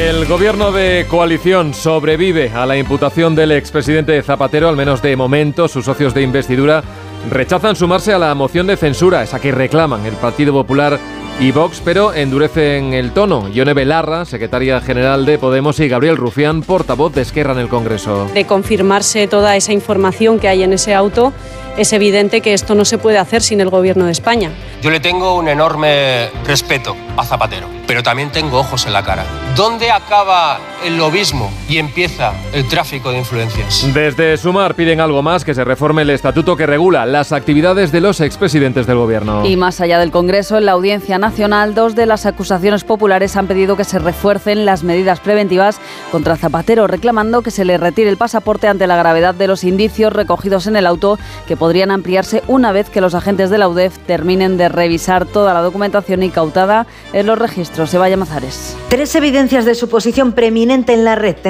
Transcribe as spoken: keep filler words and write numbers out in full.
El gobierno de coalición sobrevive a la imputación del expresidente Zapatero, al menos de momento. Sus socios de investidura rechazan sumarse a la moción de censura, esa que reclaman el Partido Popular y Vox, pero endurecen el tono. Ione Belarra, secretaria general de Podemos, y Gabriel Rufián, portavoz de Esquerra en el Congreso. De confirmarse toda esa información que hay en ese auto, es evidente que esto no se puede hacer sin el Gobierno de España. Yo le tengo un enorme respeto a Zapatero, pero también tengo ojos en la cara. ¿Dónde acaba el lobismo y empieza el tráfico de influencias? Desde Sumar piden algo más: que se reforme el estatuto que regula las actividades de los expresidentes del Gobierno. Y más allá del Congreso, en la Audiencia Nacional, dos de las acusaciones populares han pedido que se refuercen las medidas preventivas contra Zapatero, reclamando que se le retire el pasaporte ante la gravedad de los indicios recogidos en el auto, que podrían ampliarse una vez que los agentes de la U D E F terminen de revisar toda la documentación incautada en los registros. Evaya Mazares. Tres evidencias de su posición preeminente en la red